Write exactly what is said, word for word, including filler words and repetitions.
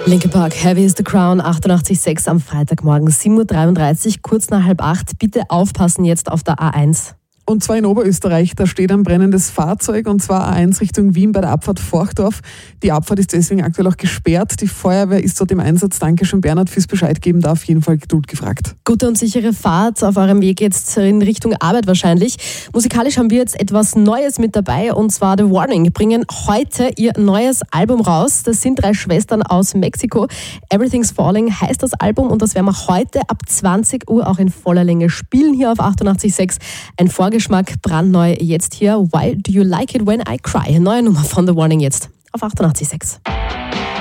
Linkin Park, Heavy is the Crown, achtundachtzig Komma sechs am Freitagmorgen, sieben Uhr dreiunddreißig, kurz nach halb acht. Bitte aufpassen jetzt auf der A eins. Und zwar in Oberösterreich, da steht ein brennendes Fahrzeug, und zwar A eins Richtung Wien bei der Abfahrt Forchdorf. Die Abfahrt ist deswegen aktuell auch gesperrt. Die Feuerwehr ist dort im Einsatz. Dankeschön, Bernhard, fürs Bescheid geben. Da auf jeden Fall Geduld gefragt. Gute und sichere Fahrt auf eurem Weg jetzt in Richtung Arbeit wahrscheinlich. Musikalisch haben wir jetzt etwas Neues mit dabei, und zwar The Warning bringen heute ihr neues Album raus. Das sind drei Schwestern aus Mexiko. Everything's Falling heißt das Album, und das werden wir heute ab zwanzig Uhr auch in voller Länge spielen hier auf achtundachtzig Komma sechs. Ein Vorgeschmack, brandneu jetzt hier. Why Do You Like It When I Cry? Neue Nummer von The Warning jetzt auf achtundachtzig Komma sechs.